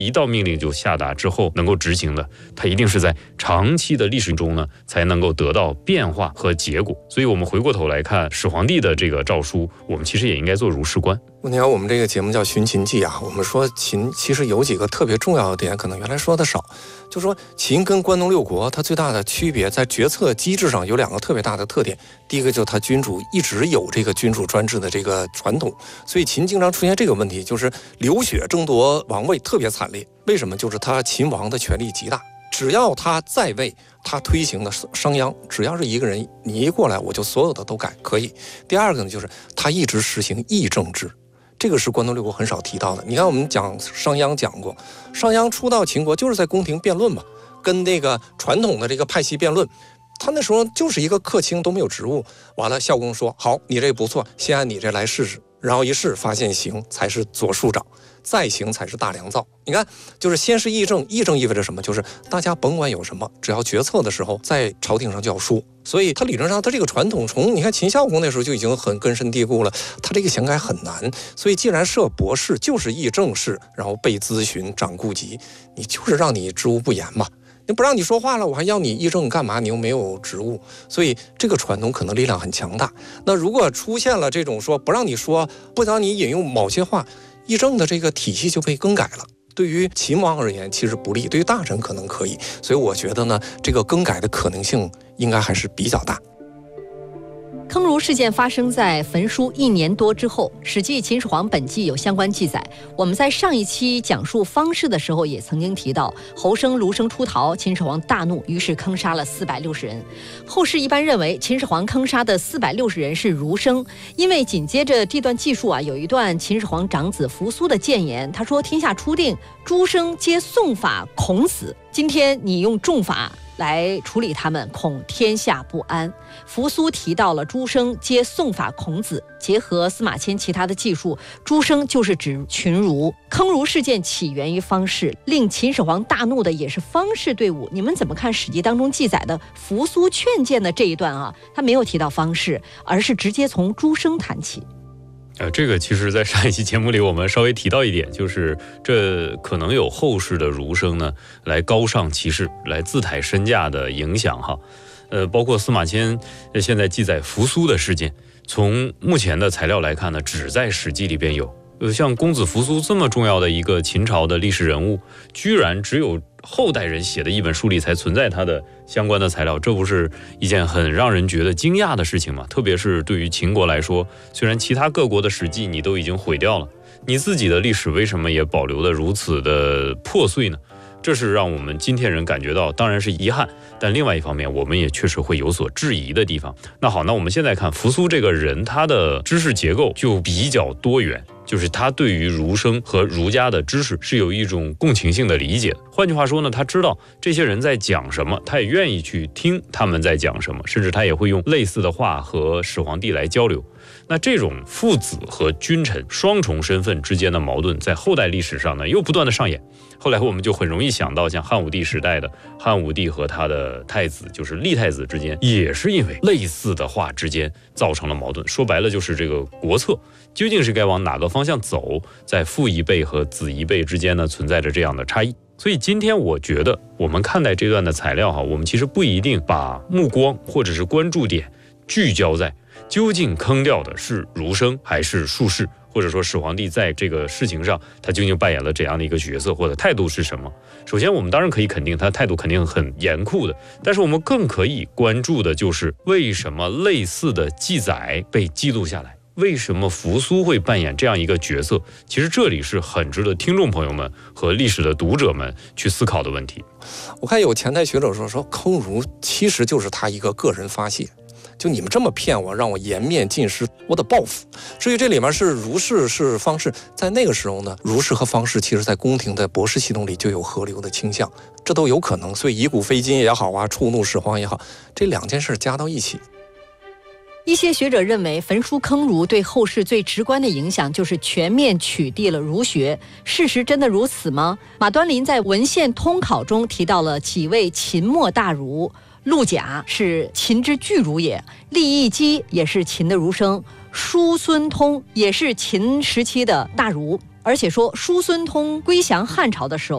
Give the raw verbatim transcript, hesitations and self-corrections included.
一道命令就下达之后能够执行的，它一定是在长期的历史中呢才能够得到变化和结果。所以我们回过头来看始皇帝的这个诏书，我们其实也应该做如是观。 你看我们这个节目叫寻秦记啊，我们说秦其实有几个特别重要的点，可能原来说的少。就说秦跟关东六国它最大的区别在决策机制上有两个特别大的特点。第一个就是它君主一直有这个君主专制的这个传统，所以秦经常出现这个问题，就是流血争夺王位特别惨烈。为什么？就是他秦王的权力极大，只要他在位，他推行的商鞅，只要是一个人，你一过来我就所有的都改，可以。第二个呢，就是他一直实行议政制，这个是关东六国很少提到的。你看我们讲商鞅讲过，商鞅初到秦国就是在宫廷辩论嘛，跟那个传统的这个派系辩论。他那时候就是一个客卿，都没有职务。完了，孝公说：“好，你这不错，先按你这来试试。”然后一试，发现行才是左庶长，再行才是大良造。你看，就是先是议政，议政意味着什么？就是大家甭管有什么，只要决策的时候在朝廷上就要说。所以他理论上，他这个传统从你看秦孝公那时候就已经很根深蒂固了。他这个想改很难，所以既然设博士，就是议政事，然后被咨询、长顾及，你就是让你职务不严嘛。不让你说话了，我还要你议政干嘛？你又没有职务，所以这个传统可能力量很强大。那如果出现了这种说不让你说，不让你引用某些话，议政的这个体系就被更改了。对于秦王而言，其实不利；对于大臣可能可以。所以我觉得呢，这个更改的可能性应该还是比较大。 坑儒事件发生在焚书一年多之后，《史记·秦始皇本纪》有相关记载。我们在上一期讲述方士的时候也曾经提到，侯生、卢生出逃，秦始皇大怒，于是坑杀了四百六十人。后世一般认为，秦始皇坑杀的四百六十人是儒生，因为紧接着这段记述啊，有一段秦始皇长子扶苏的谏言，他说：“天下初定，诸生皆宋法，恐死。今天你用重法来处理他们，恐天下不安。”扶苏提到了诸生皆宋法孔子，结合司马迁其他的记述，诸生就是指群儒。坑儒事件起源于方士，令秦始皇大怒的也是方士队伍。你们怎么看《史记》当中记载的扶苏劝谏的这一段啊？他没有提到方士，而是直接从诸生谈起。 呃，这个其实在上一期节目里我们稍微提到一点，就是这可能有后世的儒生呢来高尚其事，来自抬身价的影响哈。呃，包括司马迁现在记载扶苏的事件，从目前的材料来看呢，只在《史记》里边有。呃，像公子扶苏这么重要的一个秦朝的历史人物，居然只有后代人写的一本书里才存在他的相关的材料，这不是一件很让人觉得惊讶的事情吗？特别是对于秦国来说，虽然其他各国的史记你都已经毁掉了，你自己的历史为什么也保留得如此的破碎呢？这是让我们今天人感觉到当然是遗憾，但另外一方面我们也确实会有所质疑的地方。那好，那我们现在看扶苏这个人，他的知识结构就比较多元，就是他对于儒生和儒家的知识是有一种共情性的理解。换句话说呢，他知道这些人在讲什么，他也愿意去听他们在讲什么，甚至他也会用类似的话和始皇帝来交流。那这种父子和君臣双重身份之间的矛盾，在后代历史上呢又不断的上演。后来我们就很容易想到，像汉武帝时代的汉武帝和他的太子，就是立太子之间，也是因为类似的话之间造成了矛盾。说白了就是这个国策究竟是该往哪个方向走，在父一辈和子一辈之间呢存在着这样的差异。所以今天我觉得我们看待这段的材料哈，我们其实不一定把目光或者是关注点聚焦在究竟坑掉的是儒生还是术士，或者说始皇帝在这个事情上他究竟扮演了怎样的一个角色，或者态度是什么。首先我们当然可以肯定他态度肯定很严酷的，但是我们更可以关注的就是为什么类似的记载被记录下来，为什么扶苏会扮演这样一个角色。其实这里是很值得听众朋友们和历史的读者们去思考的问题。 我看有前代学者说说坑儒其实就是他一个个人发泄，就你们这么骗我，让我颜面尽失，我得报复。至于这里面是儒士是方士，在那个时候呢，儒士和方士其实在宫廷的博士系统里就有合流的倾向，这都有可能。所以以古非今也好啊，触怒始皇也好，这两件事加到一起。 一些学者认为，焚书坑儒对后世最直观的影响就是全面取缔了儒学。事实真的如此吗？马端林在《文献通考》中提到了几位秦末大儒，陆贾是秦之巨儒也，厉义基也是秦的儒生，叔孙通也是秦时期的大儒。而且说叔孙通归降汉朝的时候，